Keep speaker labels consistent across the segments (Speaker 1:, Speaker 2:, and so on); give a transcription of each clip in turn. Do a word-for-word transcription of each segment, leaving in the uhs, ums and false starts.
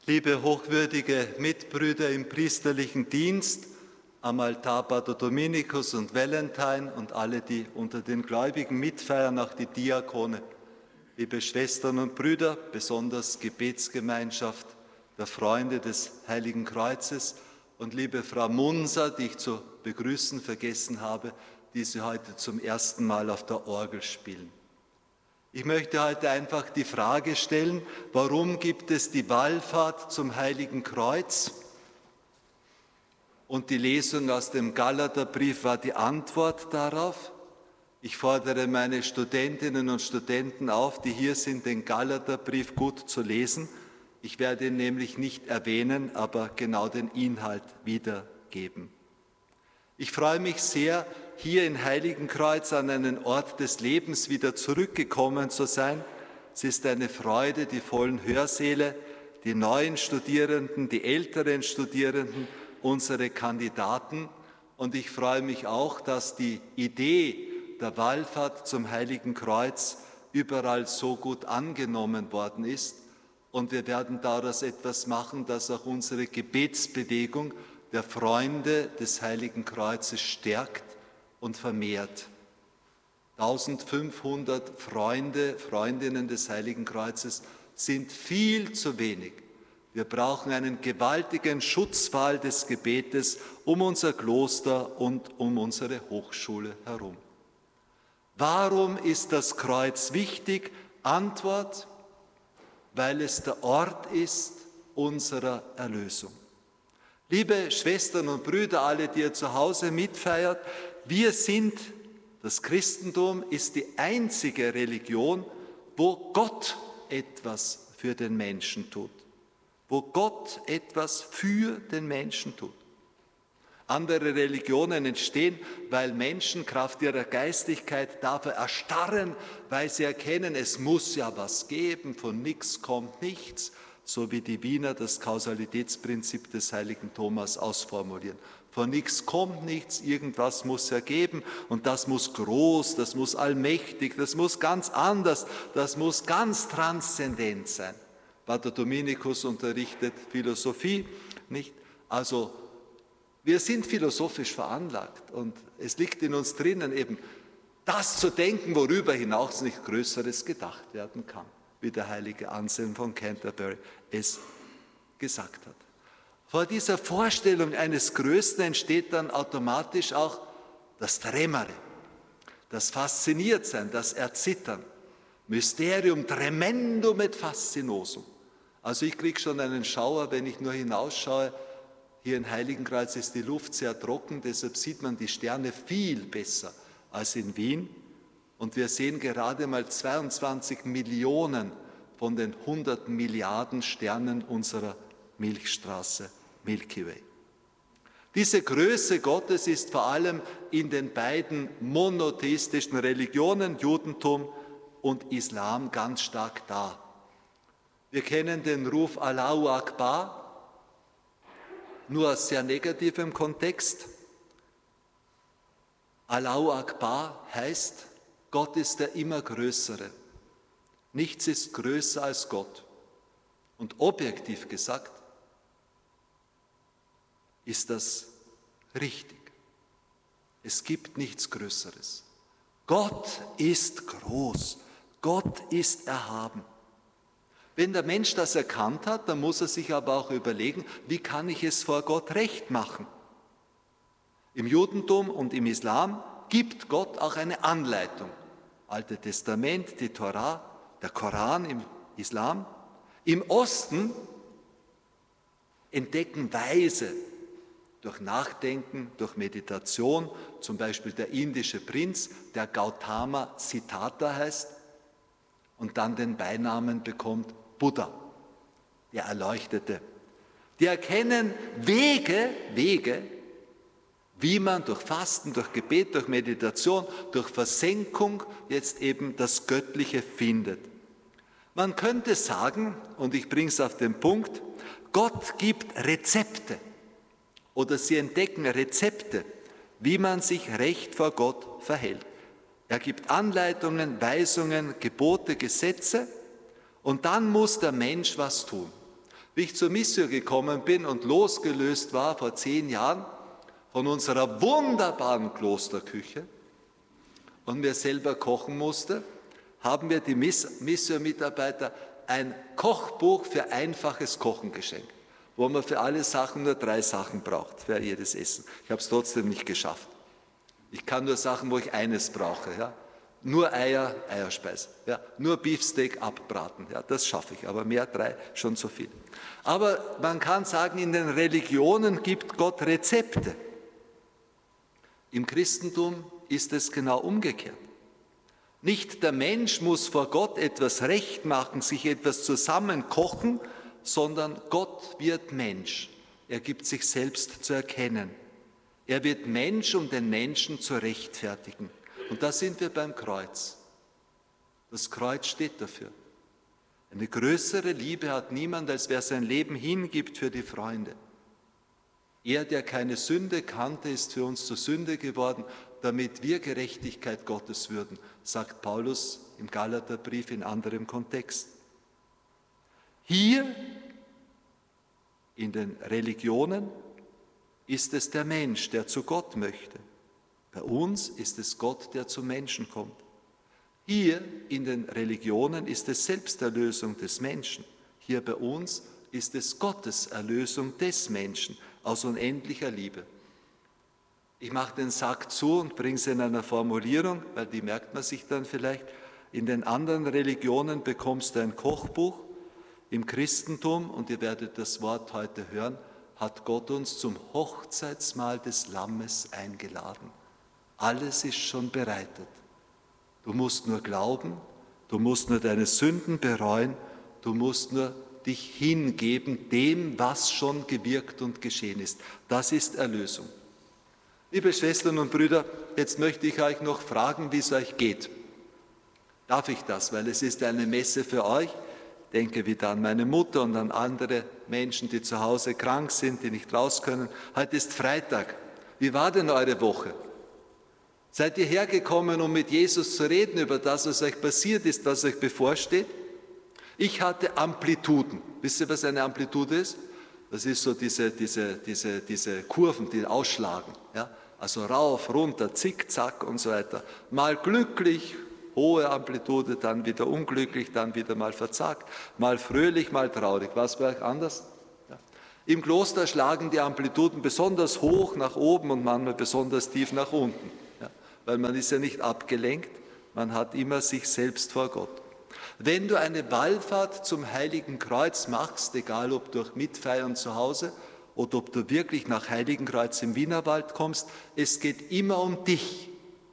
Speaker 1: Liebe hochwürdige Mitbrüder im priesterlichen Dienst, am Altar Pater Dominikus und Valentin und alle, die unter den Gläubigen mitfeiern, auch die Diakone, liebe Schwestern und Brüder, besonders Gebetsgemeinschaft der Freunde des Heiligen Kreuzes und liebe Frau Munser, die ich zu begrüßen vergessen habe, die Sie heute zum ersten Mal auf der Orgel spielen. Ich möchte heute einfach die Frage stellen, warum gibt es die Wallfahrt zum Heiligen Kreuz? Und die Lesung aus dem Galaterbrief war die Antwort darauf. Ich fordere meine Studentinnen und Studenten auf, die hier sind, den Galaterbrief gut zu lesen. Ich werde ihn nämlich nicht erwähnen, aber genau den Inhalt wiedergeben. Ich freue mich sehr, hier in Heiligenkreuz an einen Ort des Lebens wieder zurückgekommen zu sein. Es ist eine Freude, die vollen Hörsäle, die neuen Studierenden, die älteren Studierenden, unsere Kandidaten. Und ich freue mich auch, dass die Idee der Wallfahrt zum Heiligen Kreuz überall so gut angenommen worden ist. Und wir werden daraus etwas machen, dass auch unsere Gebetsbewegung der Freunde des Heiligen Kreuzes stärkt und vermehrt. eintausendfünfhundert Freunde, Freundinnen des Heiligen Kreuzes sind viel zu wenig. Wir brauchen einen gewaltigen Schutzwall des Gebetes um unser Kloster und um unsere Hochschule herum. Warum ist das Kreuz wichtig? Antwort: weil es der Ort ist unserer Erlösung. Liebe Schwestern und Brüder, alle, die ihr zu Hause mitfeiert, wir sind, das Christentum ist die einzige Religion, wo Gott etwas für den Menschen tut, wo Gott etwas für den Menschen tut. Andere Religionen entstehen, weil Menschen Kraft ihrer Geistigkeit dafür erstarren, weil sie erkennen, es muss ja was geben, von nichts kommt nichts, so wie die Wiener das Kausalitätsprinzip des heiligen Thomas ausformulieren. Von nichts kommt nichts, irgendwas muss ja geben und das muss groß, das muss allmächtig, das muss ganz anders, das muss ganz transzendent sein. Pater Dominikus unterrichtet Philosophie, nicht? Also wir sind philosophisch veranlagt und es liegt in uns drinnen eben, das zu denken, worüber hinaus nicht Größeres gedacht werden kann, wie der heilige Anselm von Canterbury es gesagt hat. Vor dieser Vorstellung eines Größten entsteht dann automatisch auch das Tremere, das Fasziniertsein, das Erzittern. Mysterium tremendum et fascinosum. Also ich kriege schon einen Schauer, wenn ich nur hinausschaue. Hier in Heiligenkreuz ist die Luft sehr trocken, deshalb sieht man die Sterne viel besser als in Wien. Und wir sehen gerade mal zweiundzwanzig Millionen von den hundert Milliarden Sternen unserer Milchstraße, Milky Way. Diese Größe Gottes ist vor allem in den beiden monotheistischen Religionen, Judentum und Islam, ganz stark da. Wir kennen den Ruf Allahu Akbar, nur aus sehr negativem Kontext. Allahu Akbar heißt, Gott ist der immer Größere. Nichts ist größer als Gott. Und objektiv gesagt ist das richtig. Es gibt nichts Größeres. Gott ist groß. Gott ist erhaben. Wenn der Mensch das erkannt hat, dann muss er sich aber auch überlegen, wie kann ich es vor Gott recht machen? Im Judentum und im Islam gibt Gott auch eine Anleitung. Alte Testament, die Torah, der Koran im Islam. Im Osten entdecken Weise durch Nachdenken, durch Meditation, zum Beispiel der indische Prinz, der Gautama Siddhartha heißt und dann den Beinamen bekommt Buddha, der Erleuchtete. Die erkennen Wege, Wege, wie man durch Fasten, durch Gebet, durch Meditation, durch Versenkung jetzt eben das Göttliche findet. Man könnte sagen, und ich bringe es auf den Punkt, Gott gibt Rezepte oder sie entdecken Rezepte, wie man sich recht vor Gott verhält. Er gibt Anleitungen, Weisungen, Gebote, Gesetze und dann muss der Mensch was tun. Wie ich zur Mission gekommen bin und losgelöst war vor zehn Jahren von unserer wunderbaren Klosterküche und mir selber kochen musste, haben mir die Mission-Mitarbeiter ein Kochbuch für einfaches Kochen geschenkt, wo man für alle Sachen nur drei Sachen braucht, für jedes Essen. Ich habe es trotzdem nicht geschafft. Ich kann nur Sachen, wo ich eines brauche. Ja? Nur Eier, Eierspeise. Ja? Nur Beefsteak abbraten. Ja? Das schaffe ich, aber mehr drei schon zu viel. Aber man kann sagen, in den Religionen gibt Gott Rezepte. Im Christentum ist es genau umgekehrt. Nicht der Mensch muss vor Gott etwas recht machen, sich etwas zusammenkochen, sondern Gott wird Mensch. Er gibt sich selbst zu erkennen. Er wird Mensch, um den Menschen zu rechtfertigen. Und da sind wir beim Kreuz. Das Kreuz steht dafür. Eine größere Liebe hat niemand, als wer sein Leben hingibt für die Freunde. Er, der keine Sünde kannte, ist für uns zur Sünde geworden, damit wir Gerechtigkeit Gottes würden, sagt Paulus im Galaterbrief in anderem Kontext. Hier in den Religionen ist es der Mensch, der zu Gott möchte. Bei uns ist es Gott, der zum Menschen kommt. Hier in den Religionen ist es Selbsterlösung des Menschen. Hier bei uns ist es Gottes Erlösung des Menschen aus unendlicher Liebe. Ich mache den Sack zu und bringe es in einer Formulierung, weil die merkt man sich dann vielleicht. In den anderen Religionen bekommst du ein Kochbuch. Im Christentum, und ihr werdet das Wort heute hören, hat Gott uns zum Hochzeitsmahl des Lammes eingeladen. Alles ist schon bereitet. Du musst nur glauben, du musst nur deine Sünden bereuen, du musst nur dich hingeben dem, was schon gewirkt und geschehen ist. Das ist Erlösung. Liebe Schwestern und Brüder, jetzt möchte ich euch noch fragen, wie es euch geht. Darf ich das? Weil es ist eine Messe für euch. Ich denke wieder an meine Mutter und an andere Menschen, die zu Hause krank sind, die nicht raus können. Heute ist Freitag. Wie war denn eure Woche? Seid ihr hergekommen, um mit Jesus zu reden über das, was euch passiert ist, was euch bevorsteht? Ich hatte Amplituden. Wisst ihr, was eine Amplitude ist? Das ist so diese, diese, diese, diese Kurven, die ausschlagen. Ja? Also rauf, runter, zickzack und so weiter. Mal glücklich, hohe Amplitude, dann wieder unglücklich, dann wieder mal verzagt, mal fröhlich, mal traurig. War es bei euch anders? Ja. Im Kloster schlagen die Amplituden besonders hoch nach oben und manchmal besonders tief nach unten. Ja. Weil man ist ja nicht abgelenkt, man hat immer sich selbst vor Gott. Wenn du eine Wallfahrt zum Heiligen Kreuz machst, egal ob durch Mitfeiern zu Hause oder ob du wirklich nach Heiligenkreuz im Wienerwald kommst, es geht immer um dich.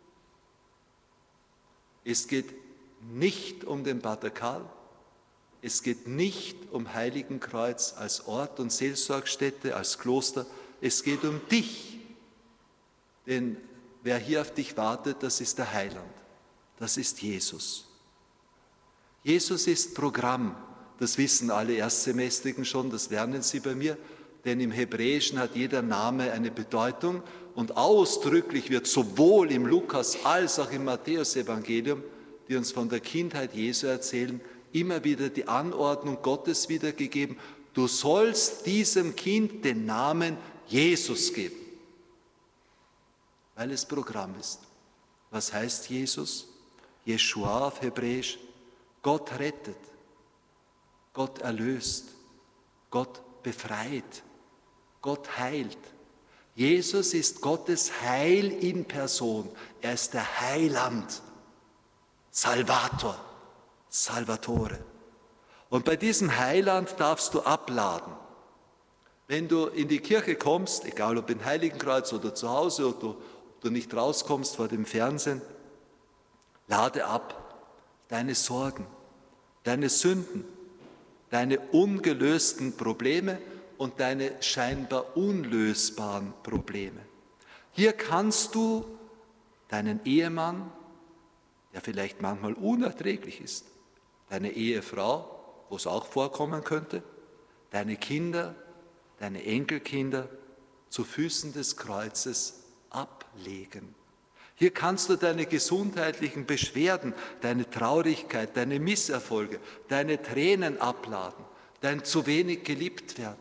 Speaker 1: Es geht nicht um den Pater Karl, es geht nicht um Heiligenkreuz als Ort und Seelsorgstätte, als Kloster, es geht um dich. Denn wer hier auf dich wartet, das ist der Heiland, das ist Jesus. Jesus ist Programm, das wissen alle Erstsemestrigen schon, das lernen sie bei mir, denn im Hebräischen hat jeder Name eine Bedeutung und ausdrücklich wird sowohl im Lukas als auch im Matthäusevangelium, die uns von der Kindheit Jesu erzählen, immer wieder die Anordnung Gottes wiedergegeben, du sollst diesem Kind den Namen Jesus geben, weil es Programm ist. Was heißt Jesus? Jeschua auf Hebräisch. Gott rettet, Gott erlöst, Gott befreit, Gott heilt. Jesus ist Gottes Heil in Person. Er ist der Heiland, Salvator, Salvatore. Und bei diesem Heiland darfst du abladen. Wenn du in die Kirche kommst, egal ob in Heiligenkreuz oder zu Hause oder ob du nicht rauskommst vor dem Fernsehen, lade ab deine Sorgen, deine Sünden, deine ungelösten Probleme und deine scheinbar unlösbaren Probleme. Hier kannst du deinen Ehemann, der vielleicht manchmal unerträglich ist, deine Ehefrau, wo es auch vorkommen könnte, deine Kinder, deine Enkelkinder zu Füßen des Kreuzes ablegen. Hier kannst du deine gesundheitlichen Beschwerden, deine Traurigkeit, deine Misserfolge, deine Tränen abladen, dein zu wenig geliebt werden.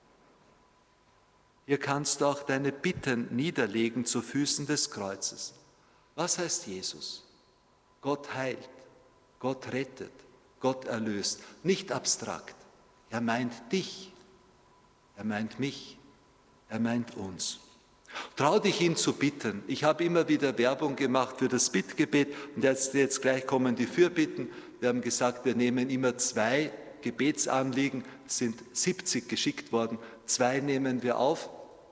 Speaker 1: Hier kannst du auch deine Bitten niederlegen zu Füßen des Kreuzes. Was heißt Jesus? Gott heilt, Gott rettet, Gott erlöst. Nicht abstrakt. Er meint dich, er meint mich, er meint uns. Trau dich, ihn zu bitten. Ich habe immer wieder Werbung gemacht für das Bittgebet und jetzt, jetzt gleich kommen die Fürbitten. Wir haben gesagt, wir nehmen immer zwei Gebetsanliegen, es sind siebzig geschickt worden, zwei nehmen wir auf,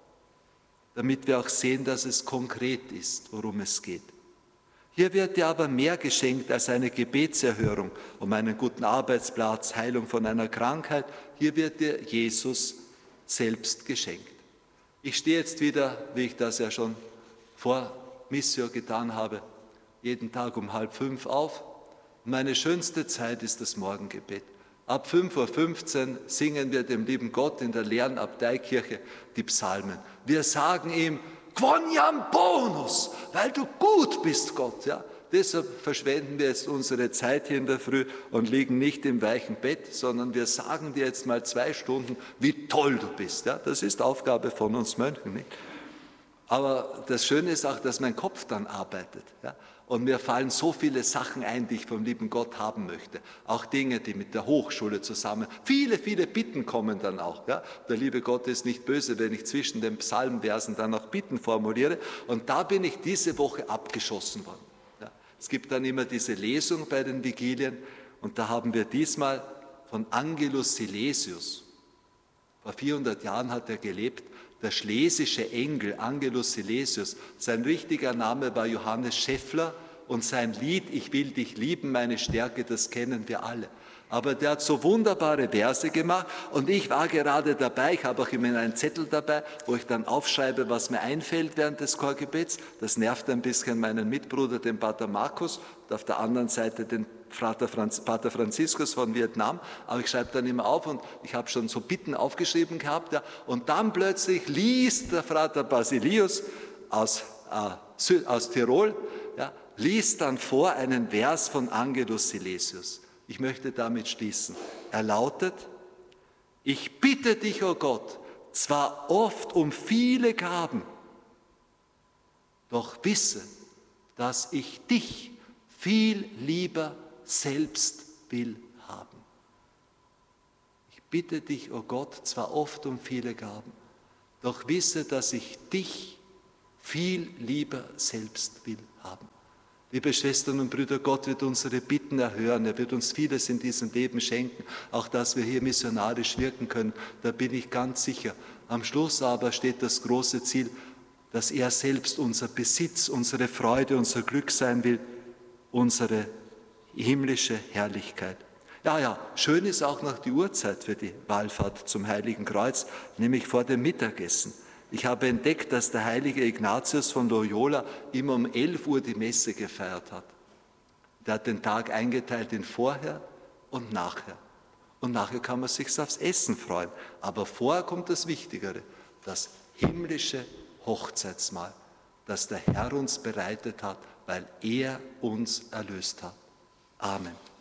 Speaker 1: damit wir auch sehen, dass es konkret ist, worum es geht. Hier wird dir aber mehr geschenkt als eine Gebetserhörung um einen guten Arbeitsplatz, Heilung von einer Krankheit. Hier wird dir Jesus selbst geschenkt. Ich stehe jetzt wieder, wie ich das ja schon vor Missio getan habe, jeden Tag um halb fünf auf. Und meine schönste Zeit ist das Morgengebet. Ab fünf Uhr fünfzehn singen wir dem lieben Gott in der leeren Abteikirche die Psalmen. Wir sagen ihm, Quoniam bonus, weil du gut bist, Gott. Ja? Deshalb verschwenden wir jetzt unsere Zeit hier in der Früh und liegen nicht im weichen Bett, sondern wir sagen dir jetzt mal zwei Stunden, wie toll du bist. Ja? Das ist Aufgabe von uns Mönchen. Nicht? Aber das Schöne ist auch, dass mein Kopf dann arbeitet. Ja? Und mir fallen so viele Sachen ein, die ich vom lieben Gott haben möchte. Auch Dinge, die mit der Hochschule zusammen, viele, viele Bitten kommen dann auch. Ja? Der liebe Gott ist nicht böse, wenn ich zwischen den Psalmversen dann auch Bitten formuliere. Und da bin ich diese Woche abgeschossen worden. Ja? Es gibt dann immer diese Lesung bei den Vigilien und da haben wir diesmal von Angelus Silesius. Vor vierhundert Jahren hat er gelebt. Der schlesische Engel Angelus Silesius, sein richtiger Name war Johannes Scheffler und sein Lied Ich will dich lieben, meine Stärke, das kennen wir alle. Aber der hat so wunderbare Verse gemacht und ich war gerade dabei, ich habe auch immer einen Zettel dabei, wo ich dann aufschreibe, was mir einfällt während des Chorgebets. Das nervt ein bisschen meinen Mitbruder, den Pater Markus, und auf der anderen Seite den Pater Franziskus von Vietnam, aber ich schreibe dann immer auf und ich habe schon so Bitten aufgeschrieben gehabt. Ja, und dann plötzlich liest der Frater Basilius aus, äh, aus Tirol, ja, liest dann vor einen Vers von Angelus Silesius. Ich möchte damit schließen. Er lautet, ich bitte dich, o Gott, zwar oft um viele Gaben, doch wisse, dass ich dich viel lieber selbst will haben. Ich bitte dich, o Gott, zwar oft um viele Gaben, doch wisse, dass ich dich viel lieber selbst will haben. Liebe Schwestern und Brüder, Gott wird unsere Bitten erhören, er wird uns vieles in diesem Leben schenken, auch dass wir hier missionarisch wirken können, da bin ich ganz sicher. Am Schluss aber steht das große Ziel, dass er selbst unser Besitz, unsere Freude, unser Glück sein will, unsere himmlische Herrlichkeit. Ja, ja, schön ist auch noch die Uhrzeit für die Wallfahrt zum Heiligen Kreuz, nämlich vor dem Mittagessen. Ich habe entdeckt, dass der heilige Ignatius von Loyola immer um elf Uhr die Messe gefeiert hat. Der hat den Tag eingeteilt in vorher und nachher. Und nachher kann man sich aufs Essen freuen. Aber vorher kommt das Wichtigere, das himmlische Hochzeitsmahl, das der Herr uns bereitet hat, weil er uns erlöst hat. Amen.